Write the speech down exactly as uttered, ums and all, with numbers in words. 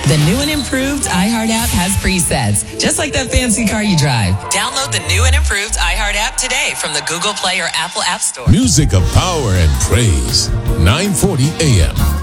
The new and improved iHeart app has presets, just like that fancy car you drive. Download the new and improved iHeart app today from the Google Play or Apple App Store. Music of power and praise. nine forty A M